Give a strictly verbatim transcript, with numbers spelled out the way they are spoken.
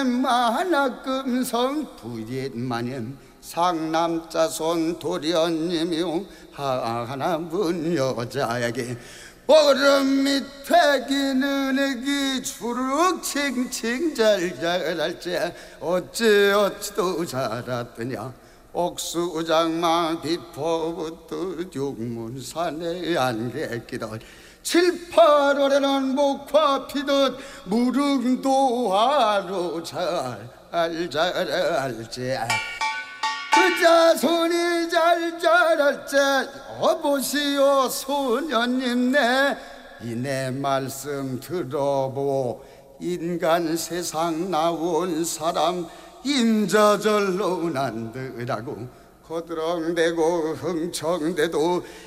만화금성 부옛마님 상남자손 도련님이요 하나분 여자에게 얼음 밑에 기는 애기 주룩 칭칭 잘 자랄지 어찌 어찌도 자랐더냐 옥수장만 비포부터 육문산에 안개끼던 칠, 팔월에는 목화 피듯 무릉도 하루 잘 자랄지 그 자손이 잘 자랄지 여보시오 소년님네 이내 말씀 들어보 인간 세상 나온 사람 인자절로 난드라고 거드렁대고 흥청대도